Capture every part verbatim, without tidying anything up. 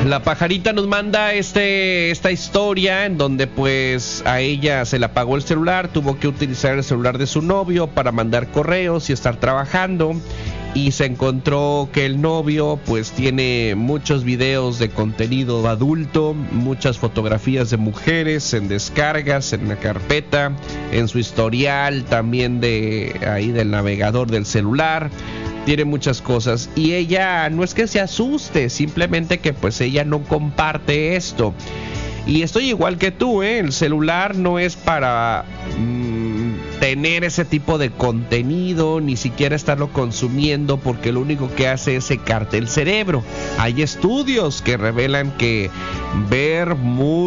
La pajarita nos manda este esta historia en donde pues a ella se le apagó el celular, tuvo que utilizar el celular de su novio para mandar correos y estar trabajando, y se encontró que el novio pues tiene muchos videos de contenido adulto, muchas fotografías de mujeres en descargas, en la carpeta, en su historial también de ahí del navegador del celular. Tiene muchas cosas y ella no es que se asuste, simplemente que pues ella no comparte esto. Y estoy igual que tú, ¿eh? El celular no es para mmm, tener ese tipo de contenido, ni siquiera estarlo consumiendo, porque lo único que hace es secarte el cerebro. Hay estudios que revelan que ver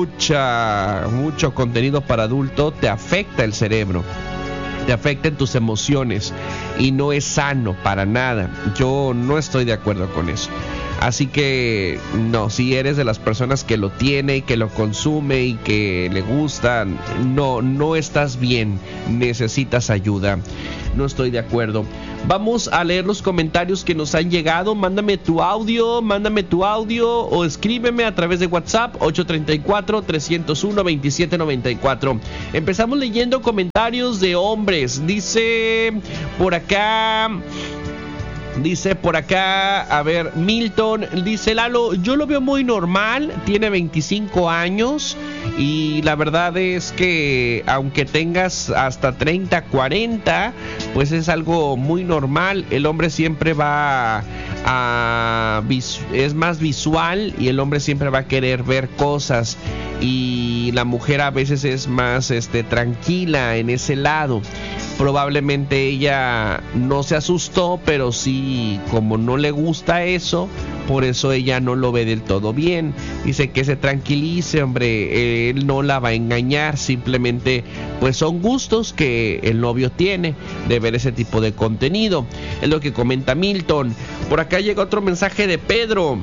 mucha, mucho contenido para adulto te afecta el cerebro, te afectan tus emociones y no es sano para nada. Yo no estoy de acuerdo con eso. Así que no, si eres de las personas que lo tiene y que lo consume y que le gusta, no, no estás bien, necesitas ayuda. No estoy de acuerdo. Vamos a leer los comentarios que nos han llegado. Mándame tu audio, mándame tu audio o escríbeme a través de WhatsApp ocho tres cuatro, tres cero uno, dos siete nueve cuatro. Empezamos leyendo comentarios de hombres. Dice por acá... Dice por acá, a ver, Milton, dice Lalo, yo lo veo muy normal, tiene veinticinco años y la verdad es que aunque tengas hasta treinta, cuarenta, pues es algo muy normal. El hombre siempre va a, es más visual y el hombre siempre va a querer ver cosas y la mujer a veces es más este, tranquila en ese lado. Probablemente ella no se asustó, pero sí, como no le gusta eso, por eso ella no lo ve del todo bien. Dice que se tranquilice, hombre, él no la va a engañar, simplemente pues son gustos que el novio tiene de ver ese tipo de contenido. Es lo que comenta Milton. Por acá llega otro mensaje de Pedro.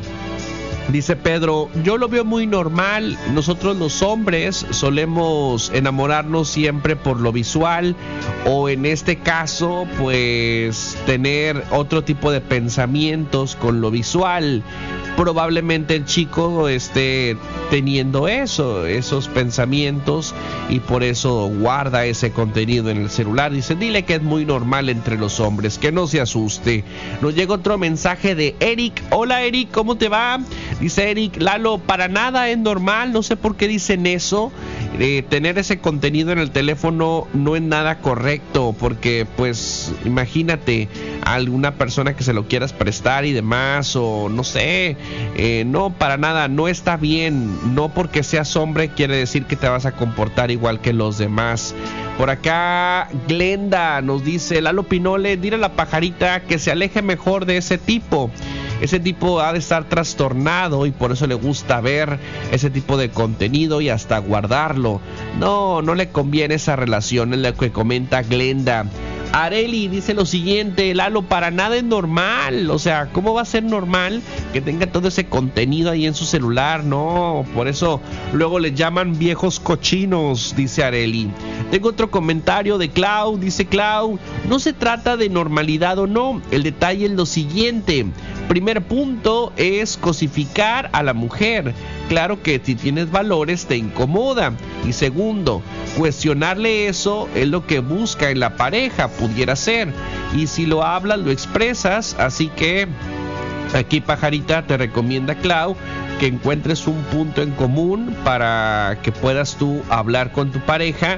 Dice Pedro, yo lo veo muy normal. Nosotros los hombres solemos enamorarnos siempre por lo visual, o en este caso pues tener otro tipo de pensamientos con lo visual. Probablemente el chico esté teniendo eso, esos pensamientos, y por eso guarda ese contenido en el celular. Dice, dile que es muy normal entre los hombres, que no se asuste. Nos llega otro mensaje de Eric. Hola Eric, ¿cómo te va? Dice Eric, Lalo, para nada es normal, no sé por qué dicen eso. Eh, tener ese contenido en el teléfono no es nada correcto, porque pues imagínate a alguna persona que se lo quieras prestar y demás, o no sé, eh, no, para nada, no está bien. No porque seas hombre quiere decir que te vas a comportar igual que los demás. Por acá Glenda nos dice, Lalo Pinole, dile a la pajarita que se aleje mejor de ese tipo. Ese tipo ha de estar trastornado y por eso le gusta ver ese tipo de contenido y hasta guardarlo. No, no le conviene esa relación, es lo que comenta Glenda. Areli dice lo siguiente, Lalo, para nada es normal. O sea, ¿cómo va a ser normal que tenga todo ese contenido ahí en su celular? No, por eso luego le llaman viejos cochinos, dice Areli. Tengo otro comentario de Clau, dice Clau, no se trata de normalidad o no, el detalle es lo siguiente. Primer punto es cosificar a la mujer. Claro que si tienes valores te incomoda. Y segundo, cuestionarle eso es lo que busca en la pareja, pudiera ser. Y si lo hablas, lo expresas. Así que aquí pajarita te recomienda Clau que encuentres un punto en común para que puedas tú hablar con tu pareja,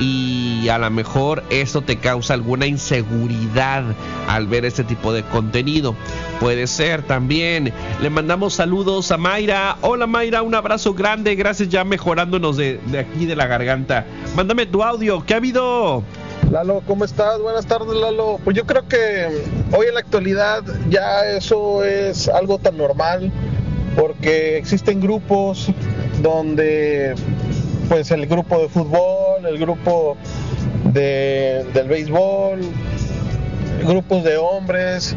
y a lo mejor esto te causa alguna inseguridad al ver este tipo de contenido. Puede ser también. Le mandamos saludos a Mayra. Hola Mayra, un abrazo grande, gracias, ya mejorándonos de, de aquí de la garganta. Mándame tu audio, ¿qué ha habido? Lalo, ¿cómo estás? Buenas tardes, Lalo. Pues yo creo que hoy en la actualidad ya eso es algo tan normal, porque existen grupos donde pues el grupo de fútbol, el grupo de, del béisbol, grupos de hombres,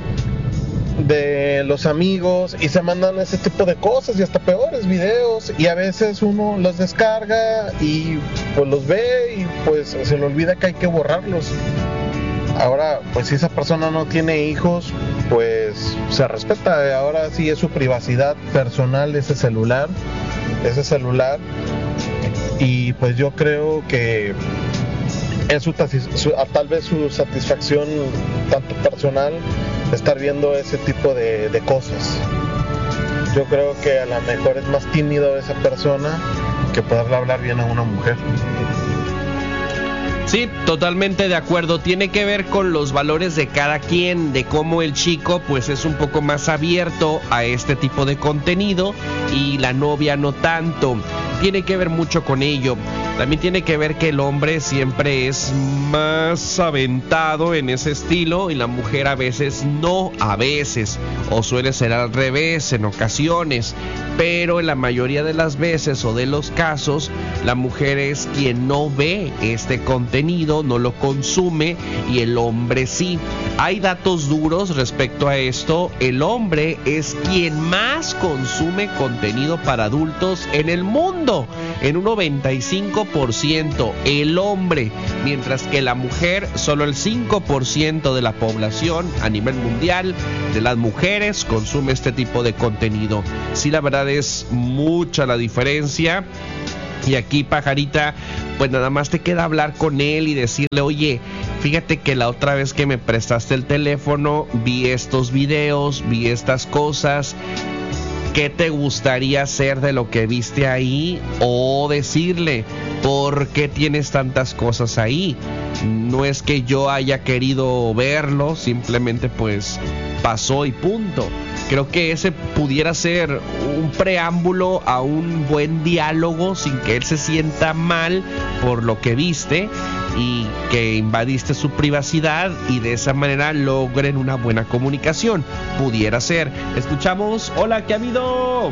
de los amigos, y se mandan ese tipo de cosas y hasta peores videos, y a veces uno los descarga y pues los ve y pues se le olvida que hay que borrarlos. Ahora, pues si esa persona no tiene hijos, pues se respeta. Ahora sí es su privacidad personal ese celular, ese celular. Y pues yo creo que es su, su, tal vez su satisfacción tanto personal estar viendo ese tipo de, de cosas. Yo creo que a lo mejor es más tímido esa persona que poderle hablar bien a una mujer. Sí, totalmente de acuerdo. Tiene que ver con los valores de cada quien, de cómo el chico pues es un poco más abierto a este tipo de contenido y la novia no tanto. Tiene que ver mucho con ello. También tiene que ver que el hombre siempre es más aventado en ese estilo y la mujer a veces no, a veces, o suele ser al revés en ocasiones, pero en la mayoría de las veces o de los casos la mujer es quien no ve este contenido, no lo consume y el hombre sí. Hay datos duros respecto a esto. El hombre es quien más consume contenido para adultos en el mundo, en un noventa y cinco por ciento el hombre, mientras que la mujer solo el cinco por ciento de la población a nivel mundial de las mujeres consume este tipo de contenido. Sí, la verdad es mucha la diferencia. Y aquí, Pajarita, pues nada más te queda hablar con él y decirle, oye, fíjate que la otra vez que me prestaste el teléfono vi estos videos, vi estas cosas. ¿Qué te gustaría hacer de lo que viste ahí? O decirle, ¿por qué tienes tantas cosas ahí? No es que yo haya querido verlo, simplemente pues pasó y punto. Creo que ese pudiera ser un preámbulo a un buen diálogo sin que él se sienta mal por lo que viste y que invadiste su privacidad y de esa manera logren una buena comunicación. Pudiera ser. Escuchamos. Hola, ¿qué ha habido?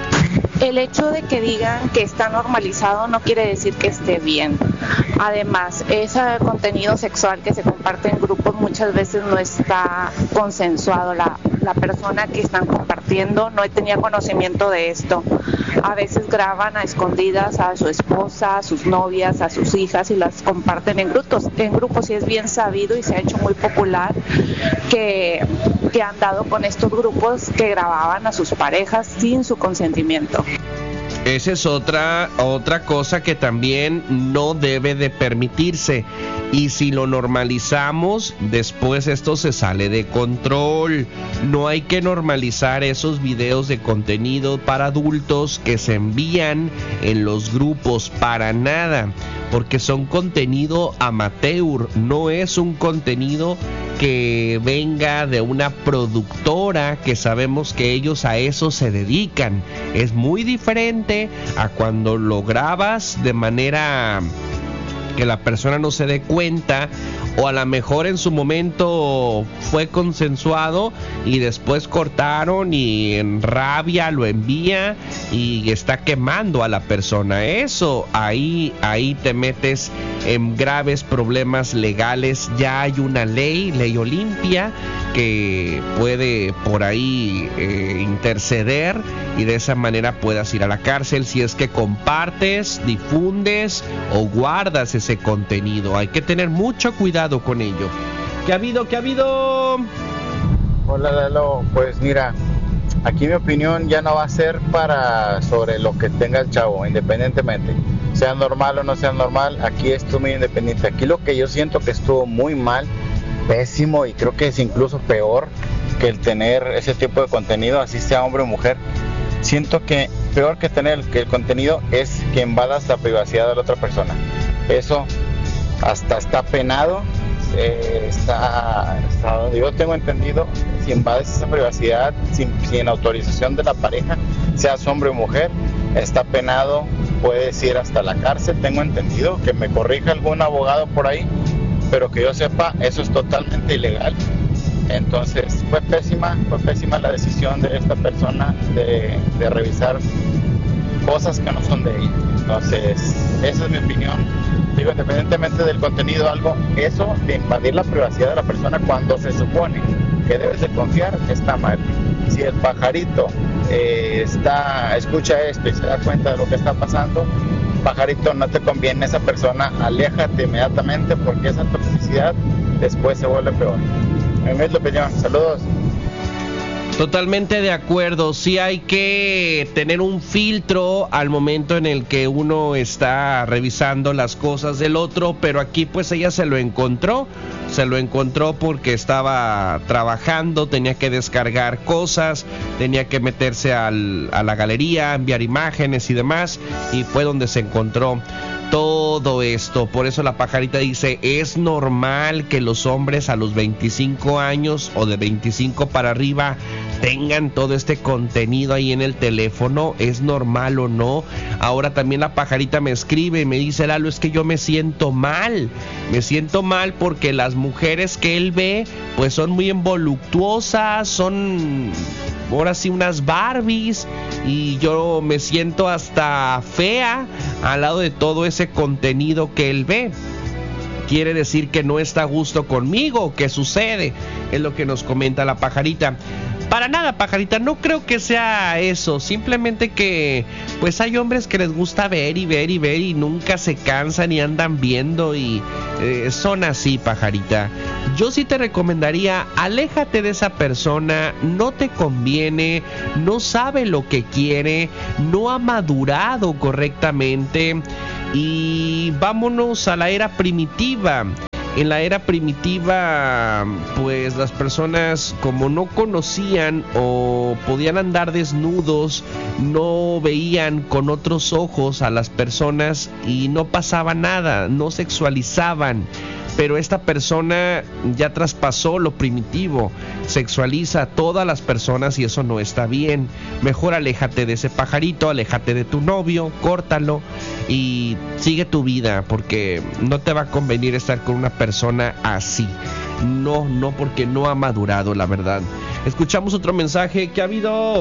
El hecho de que digan que está normalizado no quiere decir que esté bien. Además, ese contenido sexual que se comparte en grupos muchas veces no está consensuado. La, la persona que están compartiendo no tenía conocimiento de esto. A veces graban a escondidas a su esposa, a sus novias, a sus hijas y las comparten en grupos. En grupos y es bien sabido y se ha hecho muy popular que, que han dado con estos grupos que grababan a sus parejas sin su consentimiento. Esa es otra, otra cosa que también no debe de permitirse. Y si lo normalizamos, después esto se sale de control. No hay que normalizar esos videos de contenido para adultos que se envían en los grupos para nada. Porque son contenido amateur, no es un contenido que venga de una productora que sabemos que ellos a eso se dedican. Es muy diferente a cuando lo grabas de manera que la persona no se dé cuenta, o a lo mejor en su momento fue consensuado y después cortaron y en rabia lo envía y está quemando a la persona. Eso, ahí, ahí te metes en graves problemas legales. Ya hay una ley, ley Olimpia, que puede por ahí eh, interceder y de esa manera puedas ir a la cárcel si es que compartes, difundes o guardas ese contenido. Hay que tener mucho cuidado con ello. ¿Qué ha habido? ¿Qué ha habido? Hola, Lalo. Pues mira, aquí mi opinión ya no va a ser para sobre lo que tenga el chavo, independientemente sea normal o no sea normal. Aquí estuvo muy independiente. Aquí lo que yo siento que estuvo muy mal, pésimo, y creo que es incluso peor que el tener ese tipo de contenido, así sea hombre o mujer. Siento que peor que tener que el contenido es que invadas la privacidad de la otra persona. Eso hasta está penado. Eh, está, está donde yo tengo entendido, si invades esa privacidad sin, sin autorización de la pareja, seas hombre o mujer, está penado, puedes ir hasta la cárcel. Tengo entendido, que me corrija algún abogado por ahí, pero que yo sepa, eso es totalmente ilegal. Entonces fue pésima, fue pésima la decisión de esta persona de, de revisar cosas que no son de ella. Entonces, esa es mi opinión. Digo, independientemente del contenido, algo, eso de invadir la privacidad de la persona cuando se supone que debes de confiar, está mal. Si el pajarito eh, está, escucha esto y se da cuenta de lo que está pasando, pajarito, no te conviene esa persona, aléjate inmediatamente porque esa toxicidad después se vuelve peor. En mi opinión, saludos. Totalmente de acuerdo, sí hay que tener un filtro al momento en el que uno está revisando las cosas del otro, pero aquí pues ella se lo encontró, se lo encontró porque estaba trabajando, tenía que descargar cosas, tenía que meterse al, a la galería, enviar imágenes y demás, y fue donde se encontró todo esto. Por eso la pajarita dice, es normal que los hombres a los veinticinco años o de veinticinco para arriba tengan todo este contenido ahí en el teléfono. ¿Es normal o no? Ahora también la pajarita me escribe y me dice, Lalo, es que yo me siento mal, me siento mal porque las mujeres que él ve pues son muy voluptuosas, son ahora sí unas Barbies, y yo me siento hasta fea al lado de todo ese contenido que él ve. Quiere decir que no está a gusto conmigo. ¿Qué sucede? Es lo que nos comenta la pajarita. Para nada, pajarita, no creo que sea eso, simplemente que pues hay hombres que les gusta ver y ver y ver y nunca se cansan y andan viendo y eh, son así, pajarita. Yo sí te recomendaría, aléjate de esa persona, no te conviene, no sabe lo que quiere, no ha madurado correctamente y vámonos a la era primitiva. En la era primitiva, pues las personas como no conocían o podían andar desnudos, no veían con otros ojos a las personas y no pasaba nada, no sexualizaban. Pero esta persona ya traspasó lo primitivo, sexualiza a todas las personas y eso no está bien. Mejor aléjate de ese pajarito, aléjate de tu novio, córtalo y sigue tu vida, porque no te va a convenir estar con una persona así. No, no, porque no ha madurado, la verdad. Escuchamos otro mensaje que ha habido.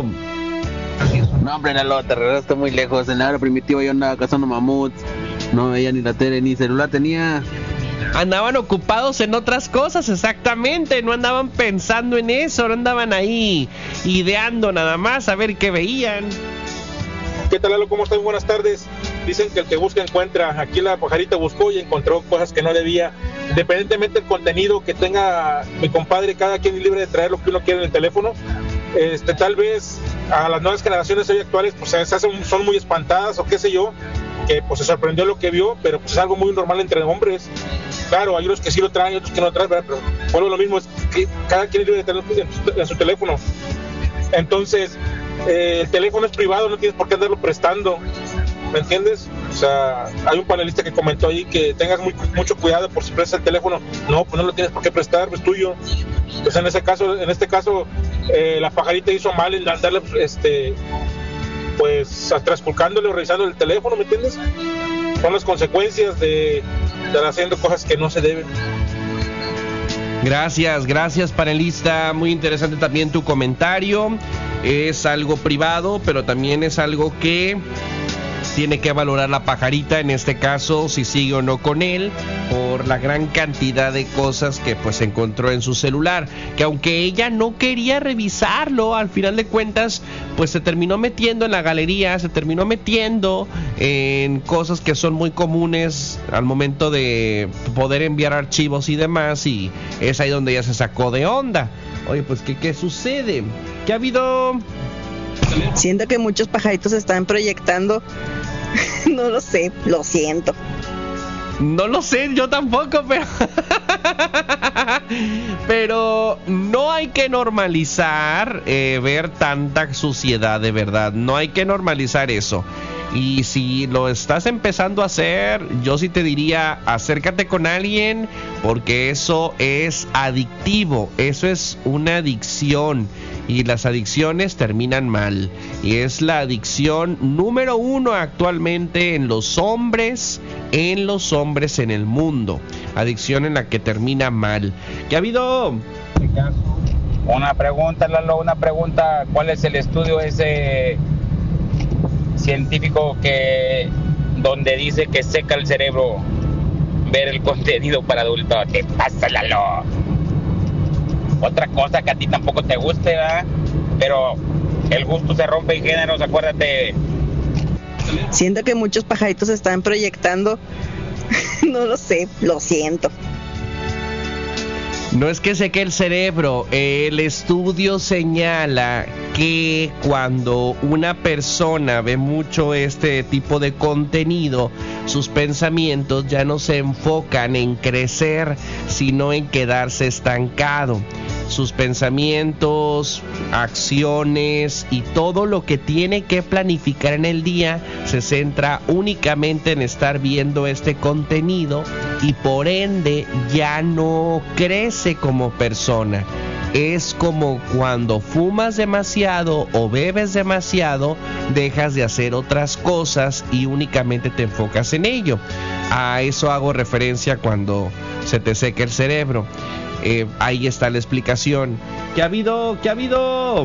No, hombre, Lalo, te regresaste muy lejos. En la era primitiva yo andaba cazando mamuts, no veía ni la tele ni celular tenía. Andaban ocupados en otras cosas, exactamente, no andaban pensando en eso, no andaban ahí ideando nada más a ver qué veían. ¿Qué tal, Lalo? ¿Cómo están? Buenas tardes. Dicen que el que busca encuentra. Aquí la pajarita buscó y encontró cosas que no debía. Independientemente del contenido que tenga mi compadre, cada quien es libre de traer lo que uno quiere en el teléfono. Este, tal vez a las nuevas generaciones hoy actuales pues se hacen, son muy espantadas o qué sé yo, que pues se sorprendió lo que vio, pero pues es algo muy normal entre hombres. Claro, hay unos que sí lo traen y otros que no lo traen, pero bueno, lo mismo es que cada quien es libre de tenerlo en su, en su teléfono. Entonces, eh, el teléfono es privado, no tienes por qué andarlo prestando, ¿me entiendes? O sea, hay un panelista que comentó ahí que tengas muy, mucho cuidado por si prestas el teléfono. No, pues no lo tienes por qué prestar, es tuyo. Pues en ese caso, en este caso, eh, la pajarita hizo mal en andarle, este, pues, transculcándole o revisando el teléfono, ¿me entiendes? Son las consecuencias de estar haciendo cosas que no se deben. Gracias, gracias, panelista. Muy interesante también tu comentario. Es algo privado, pero también es algo que tiene que valorar la pajarita, en este caso, si sigue o no con él, por la gran cantidad de cosas que pues encontró en su celular, que aunque ella no quería revisarlo, al final de cuentas, pues se terminó metiendo en la galería, se terminó metiendo en cosas que son muy comunes al momento de poder enviar archivos y demás, y es ahí donde ella se sacó de onda. Oye, pues, ¿qué, qué sucede? ¿Qué ha habido? Siento que muchos pajaritos se están proyectando. No lo sé, lo siento. No lo sé, yo tampoco, pero... pero no hay que normalizar eh, ver tanta suciedad, de verdad. No hay que normalizar eso. Y si lo estás empezando a hacer, yo sí te diría, acércate con alguien, porque eso es adictivo, eso es una adicción. Y las adicciones terminan mal. Y es la adicción número uno actualmente en los hombres, en los hombres en el mundo. Adicción en la que termina mal. ¿Qué ha habido? Una pregunta, Lalo, una pregunta. ¿Cuál es el estudio ese científico que donde dice que seca el cerebro ver el contenido para adultos? ¿Qué pasa, Lalo? Otra cosa que a ti tampoco te guste, ¿verdad? Pero el gusto se rompe en géneros, acuérdate. Siento que muchos pajaritos están proyectando. No lo sé, lo siento. No es que seque el cerebro, el estudio señala que cuando una persona ve mucho este tipo de contenido, sus pensamientos ya no se enfocan en crecer, sino en quedarse estancado. Sus pensamientos, acciones y todo lo que tiene que planificar en el día se centra únicamente en estar viendo este contenido y por ende ya no crece como persona. Es como cuando fumas demasiado o bebes demasiado, dejas de hacer otras cosas y únicamente te enfocas en ello. A eso hago referencia cuando se te seca el cerebro. Eh, ahí está la explicación. ¿Qué ha habido? ¿Qué ha habido?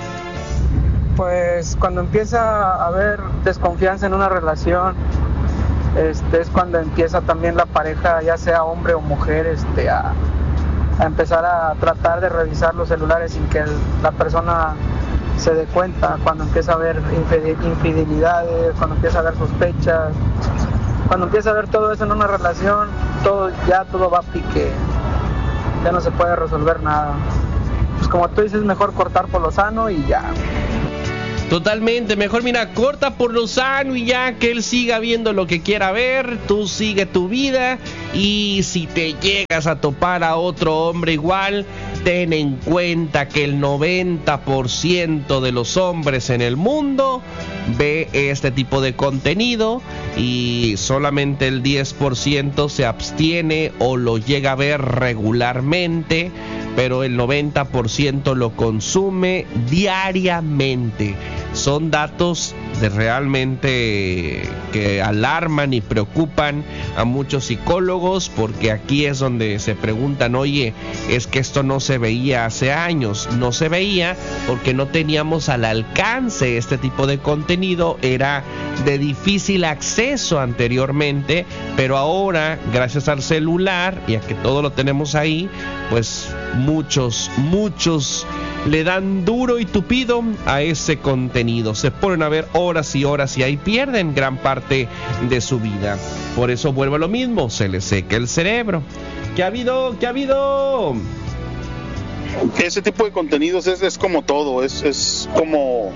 Pues cuando empieza a haber desconfianza en una relación, este, es cuando empieza también la pareja, ya sea hombre o mujer, este, a, a empezar a tratar de revisar los celulares sin que el, la persona se dé cuenta. Cuando empieza a haber infidelidades, cuando empieza a haber sospechas, cuando empieza a haber todo eso en una relación, todo ya todo va a pique. Ya no se puede resolver nada. Pues como tú dices, mejor cortar por lo sano y ya. Totalmente, mejor mira, corta por lo sano y ya, que él siga viendo lo que quiera ver, tú sigue tu vida, y si te llegas a topar a otro hombre igual, ten en cuenta que el noventa por ciento de los hombres en el mundo ve este tipo de contenido y solamente el diez por ciento se abstiene o lo llega a ver regularmente, pero el noventa por ciento lo consume diariamente. Son datos de realmente que alarman y preocupan a muchos psicólogos, porque aquí es donde se preguntan, oye, es que esto no se veía hace años. No se veía porque no teníamos al alcance este tipo de contenido, era de difícil acceso anteriormente, pero ahora, gracias al celular y a que todo lo tenemos ahí, pues muchos, muchos le dan duro y tupido a ese contenido. Se ponen a ver horas y horas y ahí pierden gran parte de su vida. Por eso vuelvo a lo mismo, se les seca el cerebro. ¿Qué ha habido? ¿Qué ha habido? Ese tipo de contenidos es, es como todo, es, es como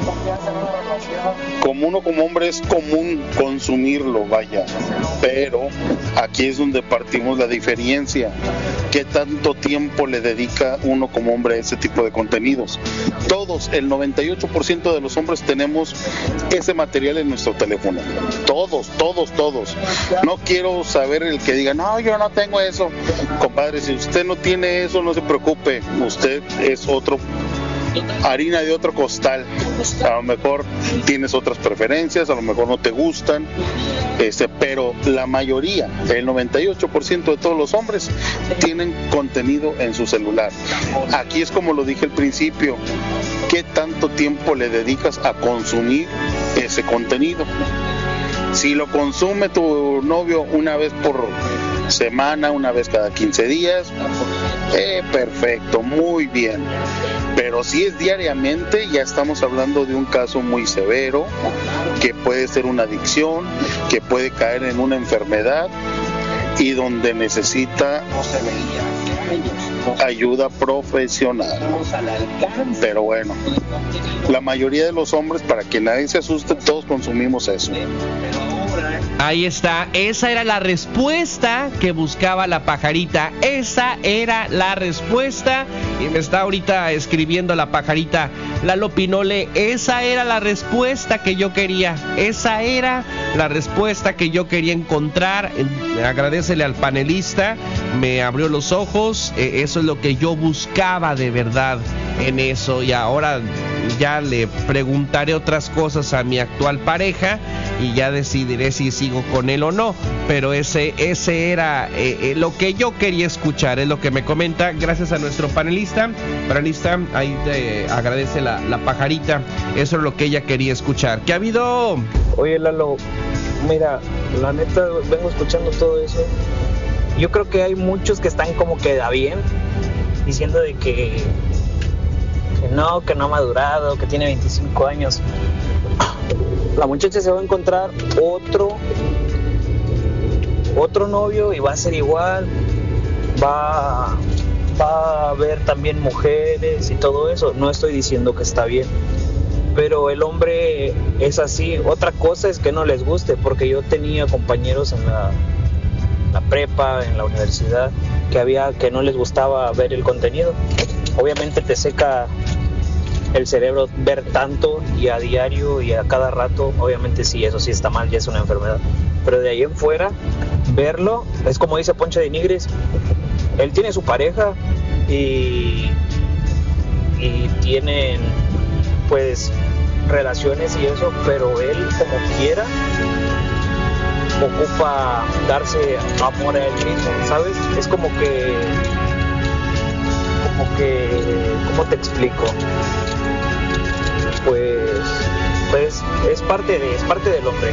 como uno como hombre es común consumirlo, vaya, pero aquí es donde partimos la diferencia. ¿Qué tanto tiempo le dedica uno como hombre a ese tipo de contenidos? Todos, el noventa y ocho por ciento de los hombres tenemos ese material en nuestro teléfono. Todos, todos, todos. No quiero saber el que diga, no, yo no tengo eso. Compadre, si usted no tiene eso, no se preocupe. Usted es otro, harina de otro costal. A lo mejor tienes otras preferencias, a lo mejor no te gustan, este, pero la mayoría, el noventa y ocho por ciento de todos los hombres tienen contenido en su celular. Aquí es como lo dije al principio, ¿qué tanto tiempo le dedicas a consumir ese contenido? Si lo consume tu novio una vez por semana, una vez cada quince días, eh, perfecto, muy bien. Pero si es diariamente, ya estamos hablando de un caso muy severo, que puede ser una adicción, que puede caer en una enfermedad y donde necesita ayuda profesional. Pero bueno, la mayoría de los hombres, para que nadie se asuste, todos consumimos eso. Ahí está, esa era la respuesta que buscaba la pajarita, esa era la respuesta, y me está ahorita escribiendo la pajarita, Lalo Pinole, esa era la respuesta que yo quería, esa era la respuesta que yo quería encontrar. Agradecele al panelista, me abrió los ojos, eh, eso es lo que yo buscaba de verdad en eso, y ahora ya le preguntaré otras cosas a mi actual pareja y ya decidiré si sigo con él o no, pero ese ese era eh, eh, lo que yo quería escuchar, es lo que me comenta. Gracias a nuestro panelista, panelista, ahí te agradece la, la pajarita, eso es lo que ella quería escuchar. ¿Qué ha habido? Oye, Lalo, mira, la neta vengo escuchando todo eso, yo creo que hay muchos que están como que da bien, diciendo de que que no, que no ha madurado, que tiene veinticinco años. la muchacha se va a encontrar otro, otro novio y va a ser igual, va, va a ver también mujeres y todo eso. No estoy diciendo que está bien, pero el hombre es así. Otra cosa es que no les guste, porque yo tenía compañeros en la, la prepa, en la universidad, que había que no les gustaba ver el contenido. Obviamente te seca el cerebro ver tanto y a diario y a cada rato. Obviamente sí, eso sí está mal, ya es una enfermedad, pero de ahí en fuera verlo es como dice Poncho de Nigris, él tiene su pareja y, y tienen pues relaciones y eso, pero él como quiera ocupa darse amor a él mismo, ¿sabes? Es como que como que ¿cómo te explico? Pues pues es parte de es parte del hombre.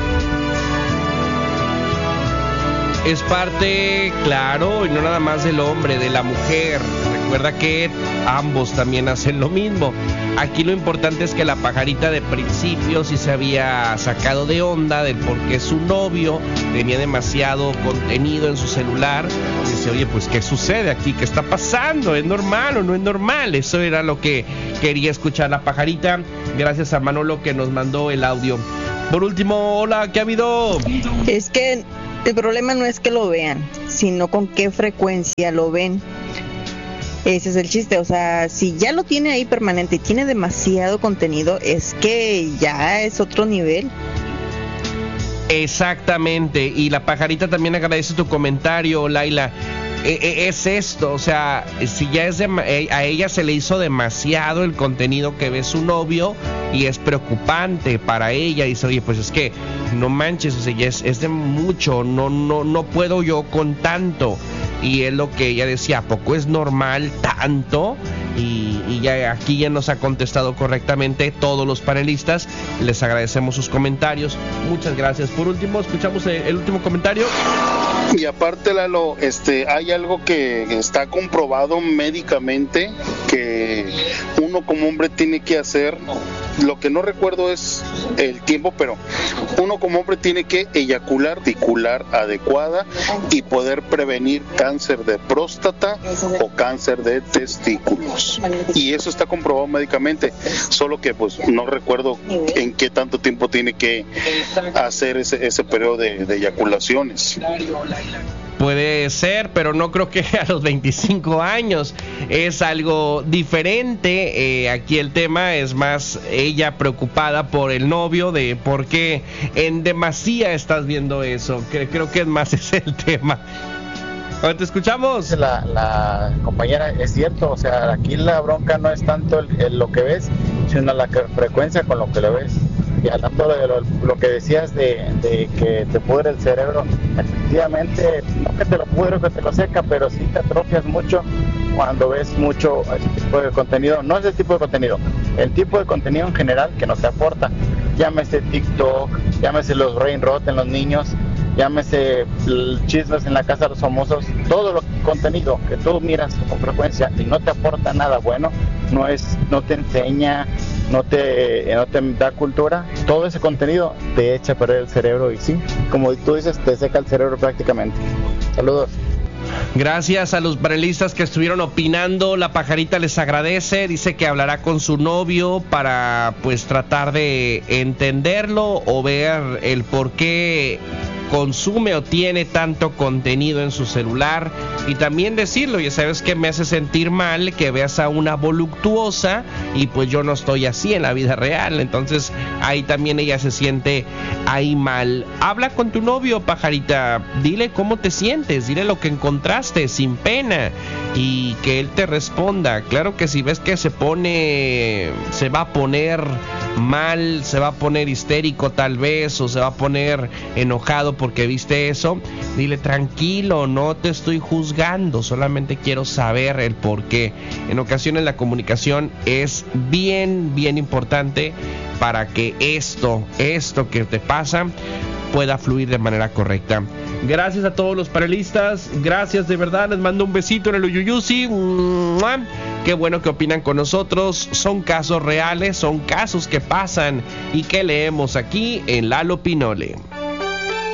Es parte, claro, y no nada más del hombre, de la mujer. Recuerda que ambos también hacen lo mismo. Aquí lo importante es que la pajarita de principio sí se había sacado de onda del por qué su novio tenía demasiado contenido en su celular. Dice, oye, pues ¿qué sucede aquí? ¿Qué está pasando? ¿Es normal o no es normal? Eso era lo que quería escuchar la pajarita. Gracias a Manolo que nos mandó el audio. Por último, hola, ¿qué ha habido? Es que el problema no es que lo vean, sino con qué frecuencia lo ven. Ese es el chiste, o sea, si ya lo tiene ahí permanente y tiene demasiado contenido, es que ya es otro nivel. Exactamente, y la pajarita también agradece tu comentario, Laila. Es esto, o sea, si ya es de, a ella se le hizo demasiado el contenido que ve su novio y es preocupante para ella. Y dice, oye, pues es que no manches, o sea, ya es, es de mucho, no, no, no puedo yo con tanto. Y es lo que ella decía, ¿a poco es normal tanto? Y, y ya aquí ya nos ha contestado correctamente todos los panelistas. Les agradecemos sus comentarios. Muchas gracias. Por último, escuchamos el, el último comentario. Y aparte, Lalo, este, hay algo que está comprobado médicamente que uno como hombre tiene que hacer. Lo que no recuerdo es el tiempo, pero uno como hombre tiene que eyacular articular adecuada y poder prevenir cáncer de próstata o cáncer de testículos. Y eso está comprobado médicamente, solo que pues no recuerdo en qué tanto tiempo tiene que hacer ese, ese periodo de, de eyaculaciones. Puede ser, pero no creo que a los veinticinco años. Es algo diferente. Eh, aquí el tema es más ella preocupada por el novio, de por qué en demasía estás viendo eso. Creo que es más ese el tema. ¿Te escuchamos? La, la compañera, es cierto, o sea, aquí la bronca no es tanto el, el, lo que ves, sino la que, frecuencia con lo que lo ves. Y hablando de lo, lo que decías de, de que te pudre el cerebro, efectivamente, no que te lo pudre o que te lo seca, pero sí te atrofias mucho cuando ves mucho este tipo de contenido. No es el tipo de contenido, el tipo de contenido en general que no te aporta. Llámese TikTok, llámese los brain rot en los niños, llámese chismes en la casa de los famosos, todo lo contenido que tú miras con frecuencia y no te aporta nada bueno, no es, no te enseña, no te, no te da cultura, todo ese contenido te echa a perder el cerebro y sí, como tú dices, te seca el cerebro prácticamente. Saludos. Gracias a los panelistas que estuvieron opinando. La pajarita les agradece, dice que hablará con su novio para pues tratar de entenderlo o ver el por qué consume o tiene tanto contenido en su celular, y también decirlo, ya sabes que me hace sentir mal que veas a una voluptuosa y pues yo no estoy así en la vida real. Entonces ahí también ella se siente ahí mal. Habla con tu novio, pajarita, dile cómo te sientes, dile lo que encontraste sin pena y que él te responda. Claro que si ves que se pone, se va a poner mal, se va a poner histérico tal vez, o se va a poner enojado porque viste eso, dile tranquilo, no te estoy juzgando, solamente quiero saber el por qué. En ocasiones la comunicación es bien, bien importante para que esto, esto que te pasa pueda fluir de manera correcta. Gracias a todos los panelistas, gracias de verdad, les mando un besito en el Uyuyusi. Qué bueno que opinan con nosotros. Son casos reales, son casos que pasan y que leemos aquí en Lalo Pinole.